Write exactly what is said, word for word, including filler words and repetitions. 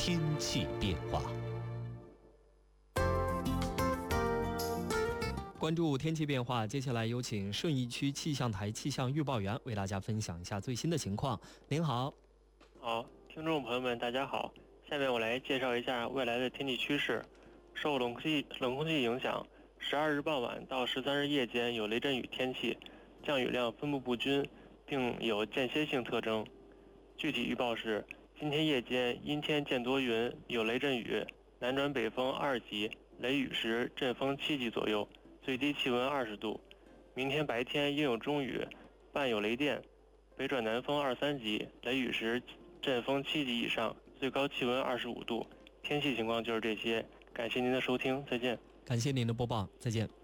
天气变化。关注天气变化，接下来有请顺义区气象台气象预报员为大家分享一下最新的情况。您好。 好，听众朋友们大家好，下面我来介绍一下未来的天气趋势。受冷空气冷空气影响，十二日傍晚到十三日夜间有雷阵雨天气，降雨量分布不均，并有间歇性特征。具体预报是：今天夜间阴天见多云，有雷阵雨，南转北风二级，雷雨时阵风七级左右，最低气温二十度。明天白天应有中雨，伴有雷电，北转南风二三级，雷雨时阵风七级以上，最高气温二十五度。天气情况就是这些，感谢您的收听，再见。 感谢您的播报，再见。